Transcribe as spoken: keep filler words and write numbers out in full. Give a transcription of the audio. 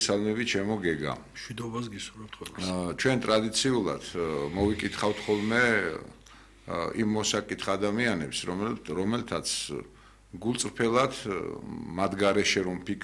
სალმები ჩემო გეგა. მშვიდობას გისურვებთ ყველას. ჩვენ ტრადიციულად მოვიკითხავთ ხოლმე იმ მოსაკითხ ადამიანებს, რომელთაც გულწრფელად მათ გარეშე რომ